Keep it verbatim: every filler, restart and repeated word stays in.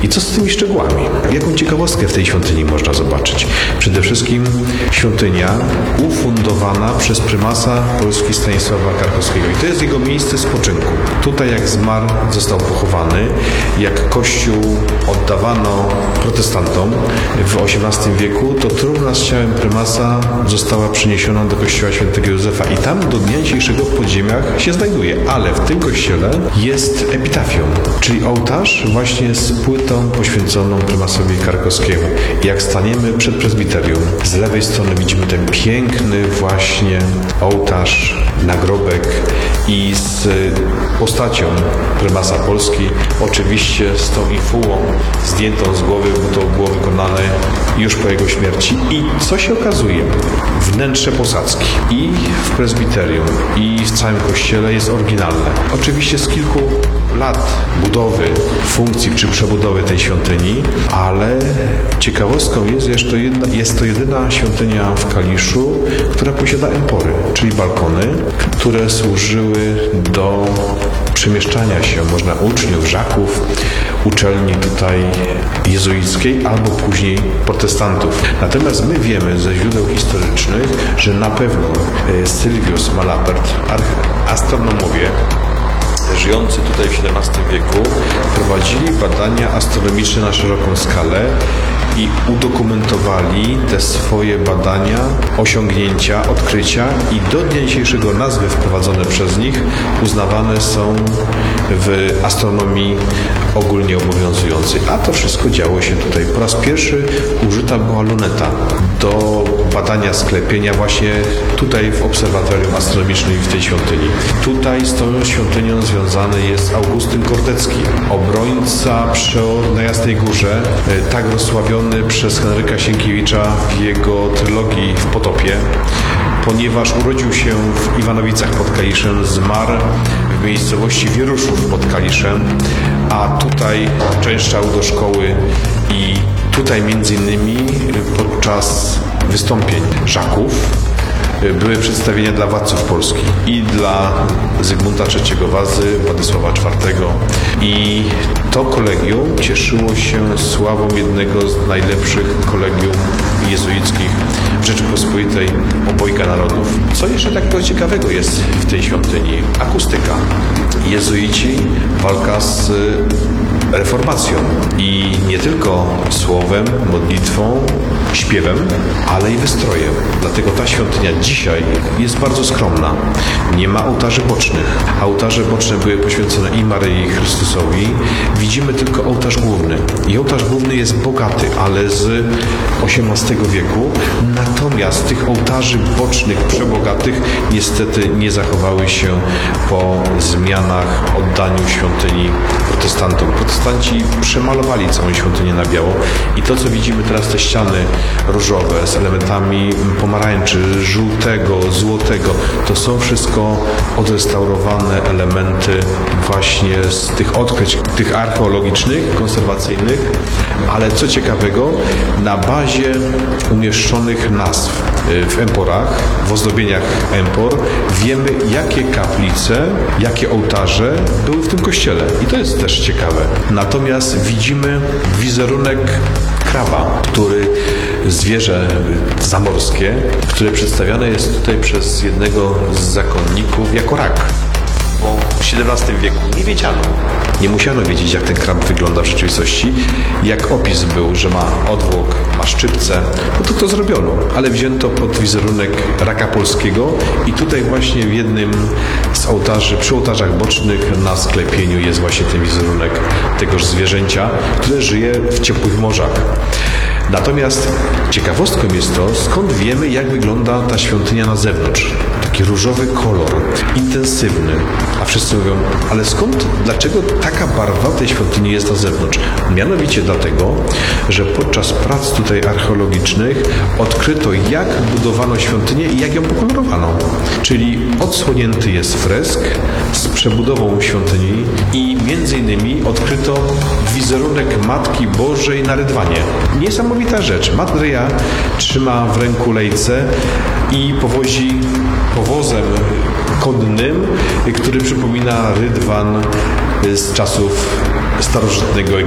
I co z tymi szczegółami? Jaką ciekawostkę w tej świątyni można zobaczyć? Przede wszystkim świątynia ufundowana przez prymasa Polski Stanisława Karkowskiego. I to jest jego miejsce spoczynku. Tutaj jak zmarł, został pochowany. Jak kościół oddawano protestantom w osiemnastym wieku, to trumna z ciałem prymasa została przeniesiona do kościoła świętego Józefa i tam do dnia dzisiejszego w podziemiach się znajduje. Ale w tym kościele jest epitafium, czyli ołtarz właśnie z płytą poświęconą prymasowi Karkowskiemu. Jak staniemy przed prezbiterium, z lewej strony widzimy ten piękny właśnie ołtarz, nagrobek i z postacią prymasa Polski, oczywiście z tą infułą zdjętą z głowy, bo to było wykonane już po jego śmierci. I co się okazuje? Wnętrze posadzki i w prezbiterium, i w całym kościele jest oryginalne. Oczywiście z kilku lat budowy, funkcji czy przebudowy tej świątyni, ale ciekawostką jest, że to jedna, jest to jedyna świątynia w Kaliszu, która posiada empory, czyli balkony, które służyły do przemieszczania się można uczniów, żaków, uczelni tutaj jezuickiej albo później protestantów. Natomiast my wiemy ze źródeł historycznych, że na pewno Sylwius Malapert, astronomowie żyjący tutaj w siedemnastym wieku prowadzili badania astronomiczne na szeroką skalę i udokumentowali te swoje badania, osiągnięcia, odkrycia i do dnia dzisiejszego nazwy wprowadzone przez nich uznawane są w astronomii ogólnie obowiązującej. A to wszystko działo się tutaj. Po raz pierwszy użyta była luneta do badania sklepienia właśnie tutaj w obserwatorium astronomicznym w tej świątyni. Tutaj z tą świątynią związany jest Augustyn Kordecki, obrońca przeor na Jasnej Górze, tak rozsławiony przez Henryka Sienkiewicza w jego trylogii w Potopie, ponieważ urodził się w Iwanowicach pod Kaliszem, zmarł w miejscowości Wieruszów pod Kaliszem, a tutaj częszczał do szkoły i tutaj między innymi podczas wystąpień żaków były przedstawienia dla władców Polski i dla Zygmunta trzeciego Wazy, Władysława czwartego i to kolegium cieszyło się sławą jednego z najlepszych kolegium jezuickich w Rzeczypospolitej, obojga narodów. Co jeszcze takiego ciekawego jest w tej świątyni? Akustyka. Jezuici, walka z reformacją i nie tylko słowem, modlitwą, śpiewem, ale i wystrojem. Dlatego ta świątynia dzisiaj jest bardzo skromna. Nie ma ołtarzy bocznych. Ołtarze boczne były poświęcone i Maryi, i Chrystusowi. Widzimy tylko ołtarz główny. I ołtarz główny jest bogaty, ale z osiemnastego wieku. Natomiast tych ołtarzy bocznych, przebogatych, niestety nie zachowały się po zmianach, oddaniu świątyni protestantom. Protestanci przemalowali całą świątynię na biało i to, co widzimy teraz, te ściany różowe z elementami pomarańczy, żółtego, złotego, to są wszystko odrestaurowane elementy właśnie z tych odkryć, tych archeologicznych, konserwacyjnych, ale co ciekawego, na bazie umieszczonych nazw w emporach, w ozdobieniach empor, wiemy, jakie kaplice, jakie ołtarze były w tym kościele. I to jest też ciekawe. Natomiast widzimy wizerunek kraba, który zwierzę zamorskie, które przedstawiane jest tutaj przez jednego z zakonników jako rak. Bo w siedemnastym wieku nie wiedziano. Nie musiano wiedzieć, jak ten krab wygląda w rzeczywistości. Jak opis był, że ma odwłok, ma szczypce, no to to zrobiono. Ale wzięto pod wizerunek raka polskiego i tutaj właśnie w jednym z ołtarzy, przy ołtarzach bocznych na sklepieniu jest właśnie ten wizerunek tegoż zwierzęcia, które żyje w ciepłych morzach. Natomiast ciekawostką jest to, skąd wiemy, jak wygląda ta świątynia na zewnątrz. Taki różowy kolor, intensywny. A wszyscy mówią, ale skąd, dlaczego taka barwa tej świątyni jest na zewnątrz? Mianowicie dlatego, że podczas prac tutaj archeologicznych odkryto, jak budowano świątynię i jak ją pokolorowano. Czyli odsłonięty jest fresk z przebudową świątyni i między innymi odkryto wizerunek Matki Bożej na rydwanie. Niesamowita rzecz. Maryja trzyma w ręku lejce i powozi powozem konnym, który przypomina rydwan z czasów starożytnego